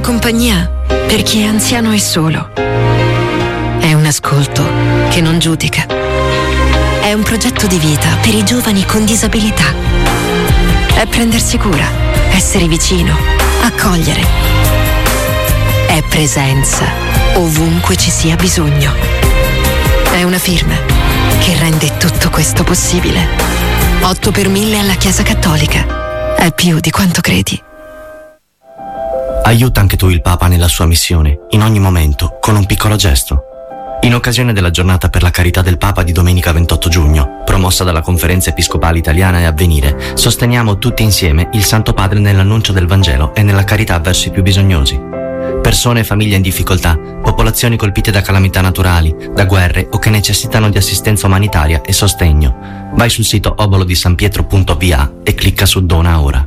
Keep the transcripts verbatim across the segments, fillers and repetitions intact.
compagnia per chi è anziano e solo. È un ascolto che non giudica. È un progetto di vita per i giovani con disabilità. È prendersi cura, essere vicino, accogliere. È presenza ovunque ci sia bisogno. È una firma che rende tutto questo possibile. otto per mille alla Chiesa Cattolica. È più di quanto credi. Aiuta anche tu il Papa nella sua missione, in ogni momento, con un piccolo gesto. In occasione della giornata per la carità del Papa di domenica ventotto giugno, promossa dalla Conferenza Episcopale Italiana e Avvenire, sosteniamo tutti insieme il Santo Padre nell'annuncio del Vangelo e nella carità verso i più bisognosi. Persone e famiglie in difficoltà, popolazioni colpite da calamità naturali, da guerre o che necessitano di assistenza umanitaria e sostegno. Vai sul sito obolodisanpietro punto v a e clicca su Dona ora.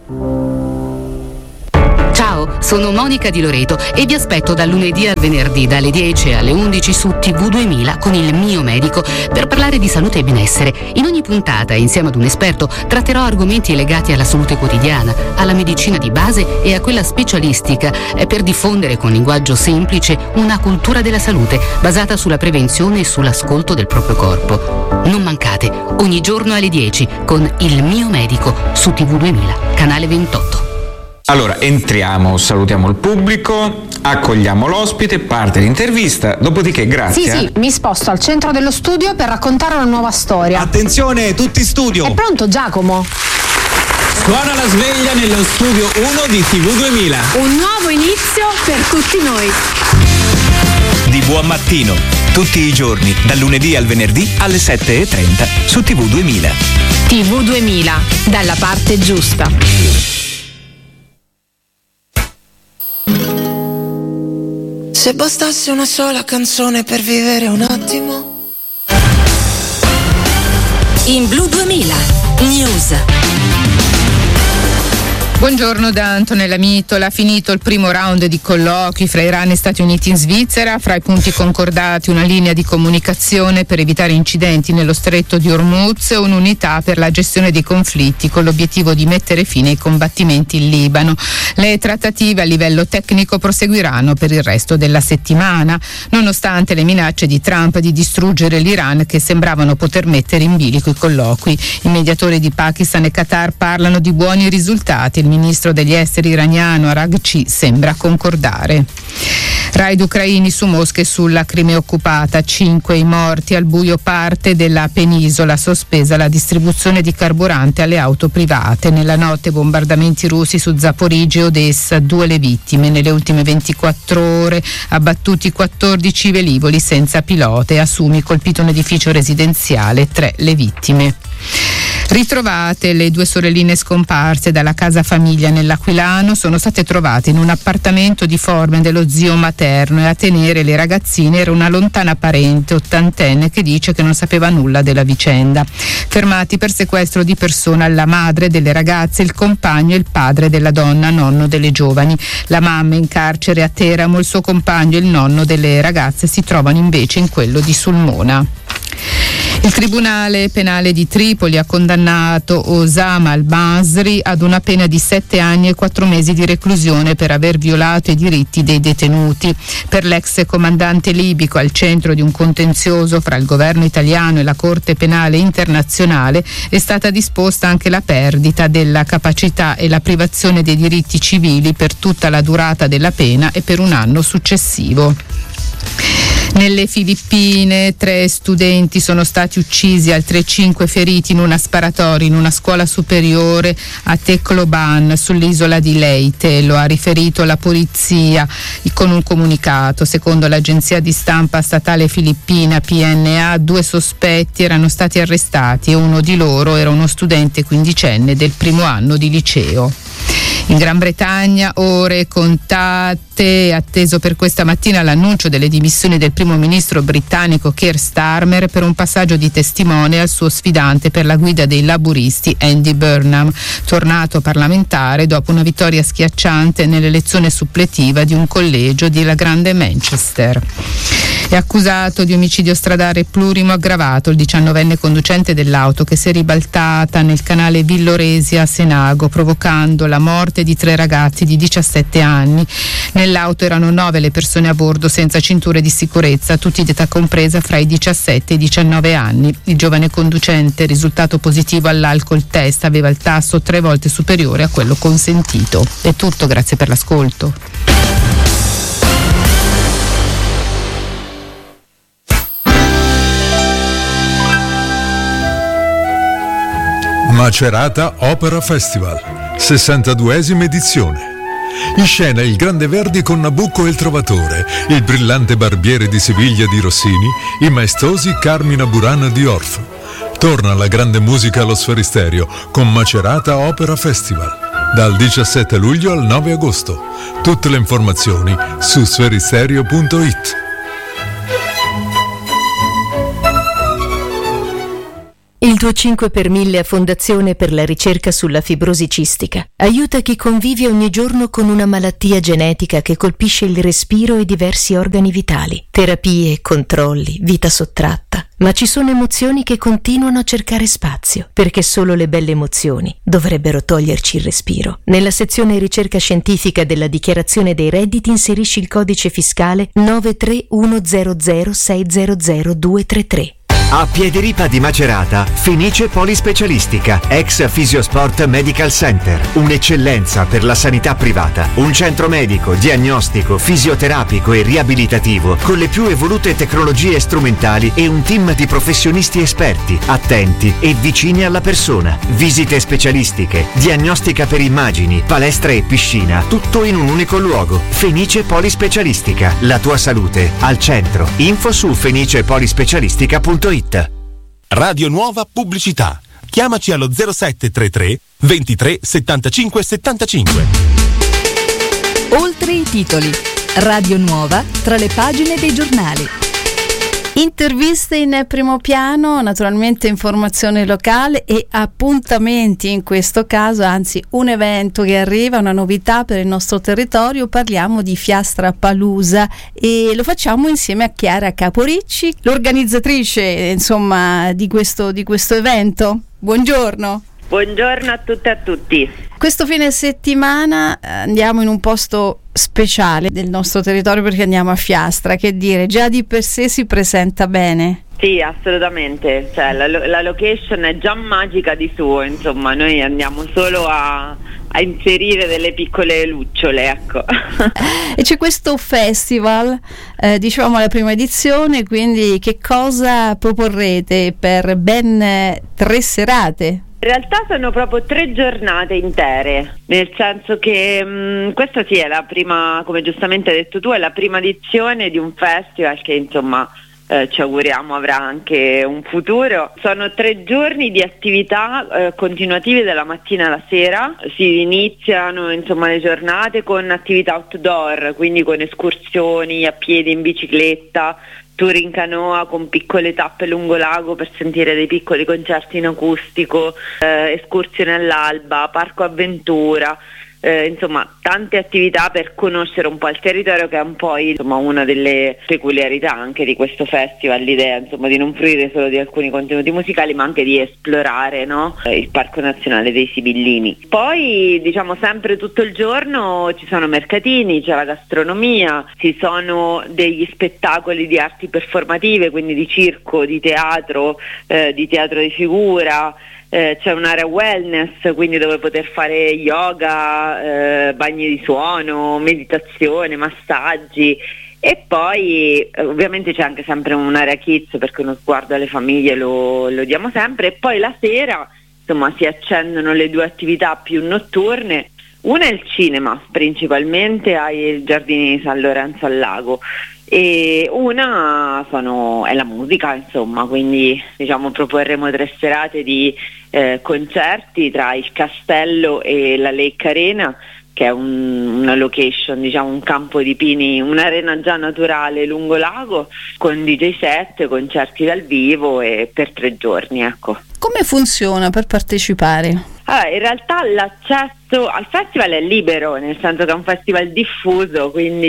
Ciao, sono Monica Di Loreto e vi aspetto dal lunedì al venerdì dalle dieci alle undici su T V duemila con il mio medico per parlare di salute e benessere. In ogni puntata, insieme ad un esperto, tratterò argomenti legati alla salute quotidiana, alla medicina di base e a quella specialistica per diffondere con linguaggio semplice una cultura della salute basata sulla prevenzione e sull'ascolto del proprio corpo. Non mancate, ogni giorno alle dieci con il mio medico su T V duemila, canale ventotto. Allora, entriamo, salutiamo il pubblico, accogliamo l'ospite, parte l'intervista, dopodiché grazie. Sì, sì, mi sposto al centro dello studio per raccontare una nuova storia. Attenzione, tutti studio! È pronto Giacomo? Suona la sveglia nello studio uno di T V duemila. Un nuovo inizio per tutti noi. Di buon mattino, tutti i giorni, dal lunedì al venerdì alle sette e trenta su T V duemila. T V duemila, dalla parte giusta. Se bastasse una sola canzone per vivere un attimo. In Blu duemila News. Buongiorno da Antonella Mitola. Finito il primo round di colloqui fra Iran e Stati Uniti in Svizzera. Fra i punti concordati una linea di comunicazione per evitare incidenti nello stretto di Hormuz e un'unità per la gestione dei conflitti con l'obiettivo di mettere fine ai combattimenti in Libano. Le trattative a livello tecnico proseguiranno per il resto della settimana, nonostante le minacce di Trump di distruggere l'Iran che sembravano poter mettere in bilico i colloqui. I mediatori di Pakistan e Qatar parlano di buoni risultati. Il ministro degli esteri iraniano Araghchi sembra concordare. Raid ucraini su Mosca e sulla Crimea occupata, cinque i morti, al buio parte della penisola, sospesa la distribuzione di carburante alle auto private. Nella notte bombardamenti russi su Zaporizhzhia e Odessa, due le vittime. Nelle ultime ventiquattro ore abbattuti quattordici velivoli senza pilota e a Sumi colpito un edificio residenziale, tre le vittime. Ritrovate le due sorelline scomparse dalla casa famiglia nell'Aquilano, sono state trovate in un appartamento di forme dello zio materno e a tenere le ragazzine era una lontana parente ottantenne che dice che non sapeva nulla della vicenda. Fermati per sequestro di persona la madre delle ragazze, il compagno e il padre della donna, nonno delle giovani. La mamma in carcere a Teramo, il suo compagno e il nonno delle ragazze si trovano invece in quello di Sulmona. Il Tribunale Penale di Tripoli ha condannato Osama al-Masri ad una pena di sette anni e quattro mesi di reclusione per aver violato i diritti dei detenuti. Per l'ex comandante libico al centro di un contenzioso fra il governo italiano e la Corte Penale Internazionale è stata disposta anche la perdita della capacità e la privazione dei diritti civili per tutta la durata della pena e per un anno successivo. Nelle Filippine tre studenti sono stati uccisi, altri cinque feriti in una sparatoria in una scuola superiore a Tecloban sull'isola di Leyte. Lo ha riferito la polizia con un comunicato. Secondo l'agenzia di stampa statale filippina P N A, due sospetti erano stati arrestati e uno di loro era uno studente quindicenne del primo anno di liceo. In Gran Bretagna ore contate, atteso per questa mattina l'annuncio delle dimissioni del primo ministro britannico Keir Starmer per un passaggio di testimone al suo sfidante per la guida dei laburisti Andy Burnham, tornato parlamentare dopo una vittoria schiacciante nell'elezione suppletiva di un collegio della Grande Manchester. È accusato di omicidio stradale plurimo aggravato il diciannovenne conducente dell'auto che si è ribaltata nel canale Villoresi a Senago, provocando la morte di tre ragazzi di diciassette anni. Nell'auto erano nove le persone a bordo senza cinture di sicurezza, tutti di età compresa fra i diciassette e i diciannove anni. Il giovane conducente, risultato positivo all'alcol test, aveva il tasso tre volte superiore a quello consentito. È tutto, grazie per l'ascolto. Macerata Opera Festival, sessantaduesima edizione. In scena il Grande Verdi con Nabucco e il Trovatore, il brillante Barbiere di Siviglia di Rossini, i maestosi Carmina Burana di Orff. Torna la grande musica allo Sferisterio con Macerata Opera Festival, dal diciassette luglio al nove agosto. Tutte le informazioni su sferisterio punto it. Il tuo cinque per mille a Fondazione per la ricerca sulla fibrosi cistica aiuta chi convive ogni giorno con una malattia genetica che colpisce il respiro e diversi organi vitali. Terapie, controlli, vita sottratta. Ma ci sono emozioni che continuano a cercare spazio, perché solo le belle emozioni dovrebbero toglierci il respiro. Nella sezione ricerca scientifica della dichiarazione dei redditi inserisci il codice fiscale nove tre uno zero zero sei zero zero due tre tre. A Piediripa di Macerata, Fenice Polispecialistica, ex Fisiosport Medical Center. Un'eccellenza per la sanità privata. Un centro medico, diagnostico, fisioterapico e riabilitativo con le più evolute tecnologie strumentali e un team di professionisti esperti, attenti e vicini alla persona. Visite specialistiche, diagnostica per immagini, palestra e piscina, tutto in un unico luogo. Fenice Polispecialistica, la tua salute al centro. Info su fenice polispecialistica punto it. Radio Nuova Pubblicità. Chiamaci allo zero sette tre tre ventitré settantacinque settantacinque. Oltre i titoli. Radio Nuova tra le pagine dei giornali. Interviste in primo piano, naturalmente informazione locale e appuntamenti in questo caso, anzi un evento che arriva, una novità per il nostro territorio. Parliamo di Fiastra Palusa e lo facciamo insieme a Chiara Caporicci, l'organizzatrice insomma di questo, di questo evento. Buongiorno. Buongiorno a tutte e a tutti. Questo fine settimana andiamo in un posto speciale del nostro territorio perché andiamo a Fiastra, che dire, già di per sé si presenta bene. Sì, assolutamente, cioè, la, la location è già magica di suo, insomma, noi andiamo solo a, a inserire delle piccole lucciole, ecco. E c'è questo festival, eh, dicevamo alla prima edizione, quindi che cosa proporrete per ben tre serate? In realtà sono proprio tre giornate intere, nel senso che mh, questa sì è la prima, come giustamente hai detto tu, è la prima edizione di un festival che insomma eh, ci auguriamo avrà anche un futuro. Sono tre giorni di attività eh, continuative dalla mattina alla sera. Si iniziano insomma le giornate con attività outdoor, quindi con escursioni a piedi, in bicicletta, tour in canoa con piccole tappe lungo lago per sentire dei piccoli concerti in acustico, eh, escursioni all'alba, parco avventura, eh, insomma tante attività per conoscere un po' il territorio, che è un po' insomma una delle peculiarità anche di questo festival, l'idea insomma di non fruire solo di alcuni contenuti musicali ma anche di esplorare, no? Il Parco Nazionale dei Sibillini. Poi diciamo sempre tutto il giorno ci sono mercatini, c'è la gastronomia, ci sono degli spettacoli di arti performative, quindi di circo, di teatro, eh, di teatro di figura. Eh, c'è un'area wellness, quindi dove poter fare yoga, eh, bagni di suono, meditazione, massaggi, e poi eh, ovviamente c'è anche sempre un'area kids perché uno sguardo alle famiglie lo, lo diamo sempre. E poi la sera insomma si accendono le due attività più notturne. Una è il cinema, principalmente ai giardini di San Lorenzo al Lago, e una sono, è la musica, insomma, quindi diciamo proporremo tre serate di eh, concerti tra il Castello e la Lake Arena, che è un, una location, diciamo un campo di pini, un'arena già naturale lungo lago, con D J set, concerti dal vivo e per tre giorni, ecco. Come funziona per partecipare? Allora, in realtà l'accesso al festival è libero, nel senso che è un festival diffuso, quindi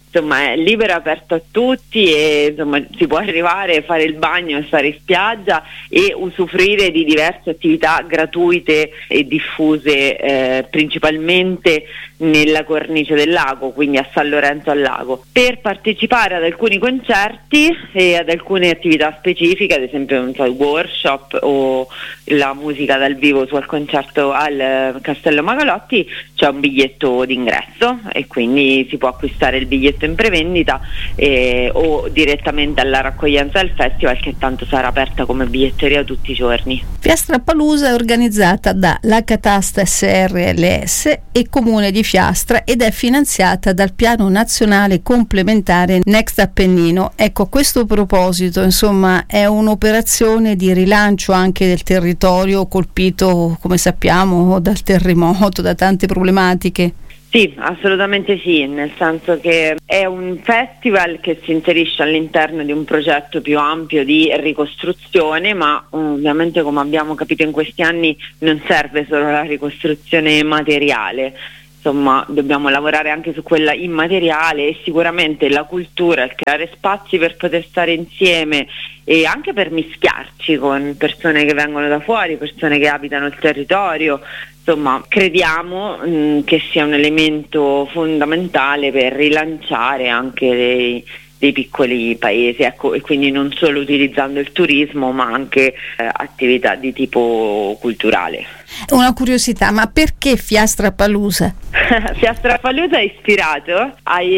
insomma è libero, aperto a tutti e insomma si può arrivare, fare il bagno e stare in spiaggia e usufruire di diverse attività gratuite e diffuse eh, principalmente nella cornice del lago, quindi a San Lorenzo al Lago. Per partecipare ad alcuni concerti e ad alcune attività specifiche, ad esempio non so, il workshop o la musica dal vivo sul concerto al Castello Magalotti, c'è un biglietto d'ingresso e quindi si può acquistare il biglietto in prevendita eh, o direttamente alla raccoglienza del festival, che tanto sarà aperta come biglietteria tutti i giorni. Fiastrapalooza è organizzata da Catasta S R L S e Comune di Fiastra ed è finanziata dal Piano Nazionale Complementare Next Appennino. Ecco, a questo proposito, insomma, è un'operazione di rilancio anche del territorio colpito, come sappiamo, dal terremoto, da tante problematiche. Sì, assolutamente sì, nel senso che è un festival che si inserisce all'interno di un progetto più ampio di ricostruzione, ma ovviamente, come abbiamo capito in questi anni, non serve solo la ricostruzione materiale. Insomma, dobbiamo lavorare anche su quella immateriale e sicuramente la cultura, il creare spazi per poter stare insieme e anche per mischiarci con persone che vengono da fuori, persone che abitano il territorio. Insomma, crediamo mh, che sia un elemento fondamentale per rilanciare anche dei, dei piccoli paesi, ecco, e quindi non solo utilizzando il turismo ma anche eh, attività di tipo culturale. Una curiosità, ma perché Fiastrapalooza? Fiastrapalooza è ispirato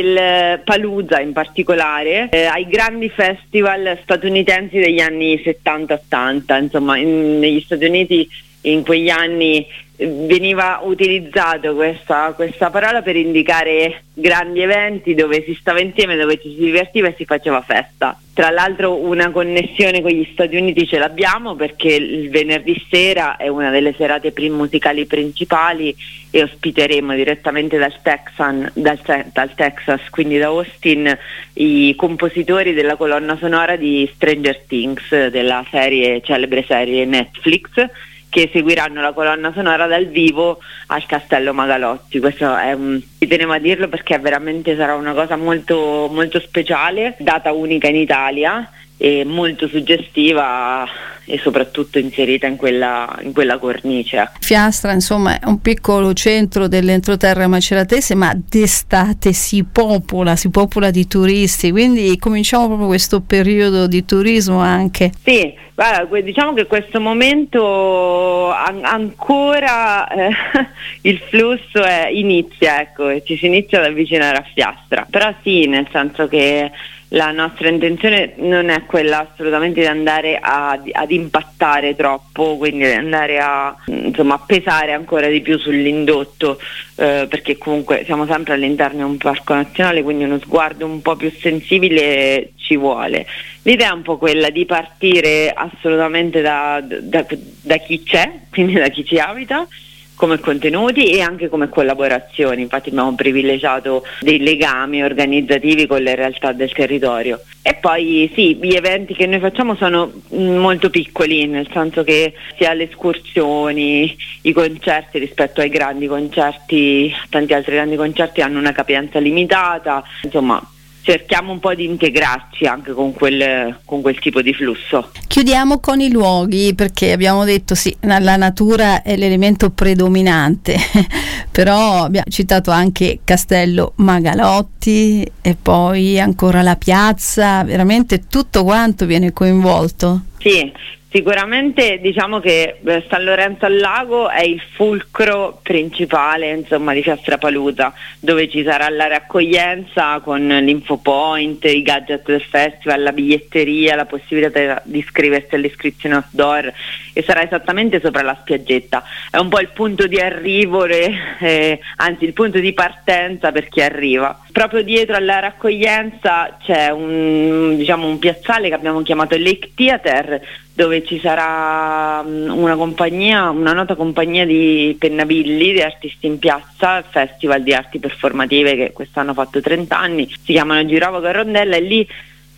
al Palooza in particolare, eh, ai grandi festival statunitensi degli anni settanta ottanta, insomma in, negli Stati Uniti in quegli anni veniva utilizzato questa, questa parola per indicare grandi eventi dove si stava insieme, dove ci si divertiva e si faceva festa. Tra l'altro una connessione con gli Stati Uniti ce l'abbiamo perché il venerdì sera è una delle serate prim- musicali principali e ospiteremo direttamente dal, Texan, dal, dal Texas, quindi da Austin, i compositori della colonna sonora di Stranger Things, della serie, celebre serie Netflix, che seguiranno la colonna sonora dal vivo al Castello Magalotti. Questo è un, ci tenevo a dirlo perché veramente sarà una cosa molto, molto speciale, data unica in Italia e molto suggestiva e soprattutto inserita in quella, in quella cornice. Fiastra, insomma, è un piccolo centro dell'entroterra maceratese, ma d'estate si popola, si popola di turisti, quindi cominciamo proprio questo periodo di turismo anche. Sì, guarda, diciamo che questo momento an- ancora eh, il flusso è, inizia, ecco, e ci si inizia ad avvicinare a Fiastra, però sì, nel senso che la nostra intenzione non è quella assolutamente di andare a, ad impattare troppo, quindi di andare a, insomma, a pesare ancora di più sull'indotto, eh, perché comunque siamo sempre all'interno di un parco nazionale, quindi uno sguardo un po' più sensibile ci vuole. L'idea è un po' quella di partire assolutamente da, da, da chi c'è, quindi da chi ci abita, come contenuti e anche come collaborazioni. Infatti abbiamo privilegiato dei legami organizzativi con le realtà del territorio. E poi sì, gli eventi che noi facciamo sono molto piccoli, nel senso che sia le escursioni, i concerti rispetto ai grandi concerti, tanti altri grandi concerti hanno una capienza limitata, insomma cerchiamo un po' di integrarci anche con quel, con quel tipo di flusso. Chiudiamo con i luoghi, perché abbiamo detto sì, la natura è l'elemento predominante, però abbiamo citato anche Castello Magalotti e poi ancora la piazza, veramente tutto quanto viene coinvolto. Sì, sicuramente diciamo che San Lorenzo al Lago è il fulcro principale, insomma, di Fiastrapalooza, dove ci sarà la raccoglienza con l'infopoint, i gadget del festival, la biglietteria, la possibilità di iscriversi all'iscrizione outdoor, e sarà esattamente sopra la spiaggetta. È un po' il punto di arrivo, eh, anzi il punto di partenza per chi arriva. Proprio dietro alla raccoglienza c'è un, diciamo, un piazzale che abbiamo chiamato Lake Theater, dove ci sarà una compagnia, una nota compagnia di pennabilli, di artisti in piazza, festival di arti performative che quest'anno ha fatto trenta anni, si chiamano Girovago e Rondella, e lì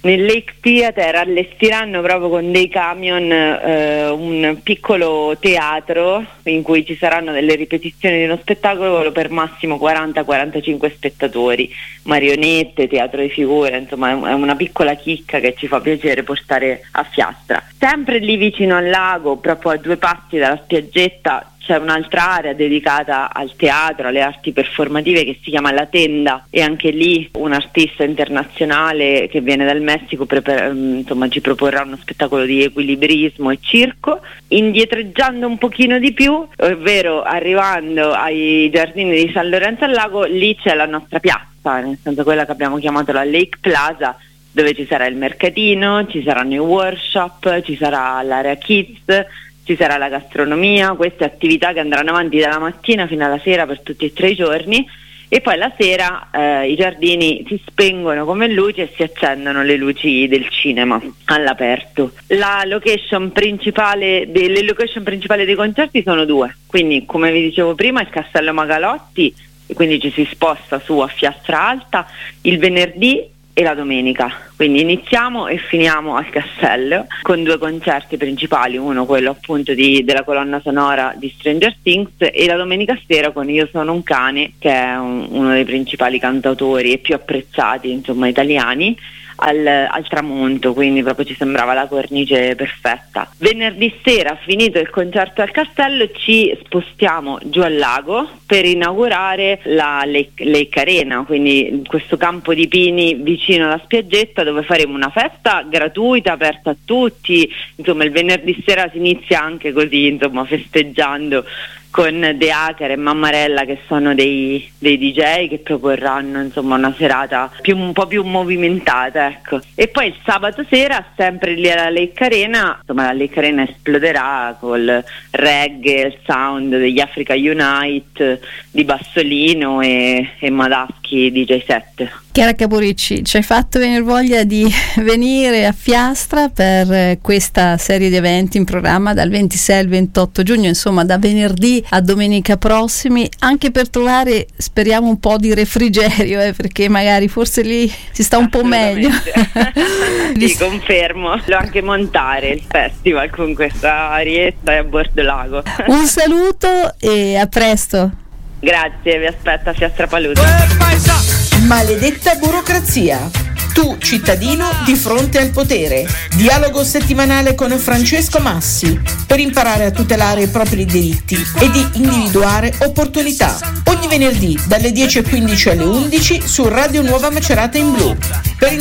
nel Lake Theater allestiranno proprio con dei camion eh, un piccolo teatro in cui ci saranno delle ripetizioni di uno spettacolo per massimo quaranta quarantacinque spettatori, marionette, teatro di figure, insomma è una piccola chicca che ci fa piacere portare a Fiastra. Sempre lì vicino al lago, proprio a due passi dalla spiaggetta, c'è un'altra area dedicata al teatro, alle arti performative, che si chiama La Tenda, e anche lì un artista internazionale che viene dal Messico prepara, insomma, ci proporrà uno spettacolo di equilibrismo e circo. Indietreggiando un pochino di più, ovvero arrivando ai giardini di San Lorenzo al Lago, lì c'è la nostra piazza, nel senso quella che abbiamo chiamato la Lake Plaza, dove ci sarà il mercatino, ci saranno i workshop, ci sarà l'area kids, ci sarà la gastronomia, queste attività che andranno avanti dalla mattina fino alla sera per tutti e tre i giorni, e poi la sera eh, i giardini si spengono come luci e si accendono le luci del cinema all'aperto. La location principale de- le location principali dei concerti sono due, quindi come vi dicevo prima il Castello Magalotti, e quindi ci si sposta su a Fiastra Alta il venerdì e la domenica, quindi iniziamo e finiamo al Castello con due concerti principali, uno quello appunto di, della colonna sonora di Stranger Things, e la domenica sera con Io sono un cane, che è un, uno dei principali cantautori e più apprezzati insomma italiani, al, al tramonto, quindi proprio ci sembrava la cornice perfetta. Venerdì sera, finito il concerto al Castello, ci spostiamo giù al lago per inaugurare la Lake, Lake Arena, quindi questo campo di pini vicino alla spiaggetta, dove faremo una festa gratuita aperta a tutti. Insomma il venerdì sera si inizia anche così, insomma festeggiando, con De Hacker e Mammarella, che sono dei, dei D J che proporranno insomma una serata più, un po' più movimentata, ecco. E poi il sabato sera, sempre lì alla Lake Arena, insomma la Lake Arena esploderà col reggae, il sound degli Africa Unite, di Bassolino e, e Madaschi D J set. Chiara Caporicci, ci hai fatto venire voglia di venire a Fiastra per questa serie di eventi in programma dal ventisei al ventotto giugno, insomma da venerdì a domenica prossimi, anche per trovare, speriamo, un po' di refrigerio, eh, perché magari forse lì si sta un po' meglio. Sì, confermo, lo anche montare il festival con questa arietta a bordo lago. Un saluto e a presto. Grazie, vi aspetto a Fiastra Palude. Maledetta burocrazia. Tu, cittadino, di fronte al potere. Dialogo settimanale con Francesco Massi per imparare a tutelare i propri diritti e di individuare opportunità. Ogni venerdì dalle dieci e quindici alle undici su Radio Nuova Macerata in Blu. Per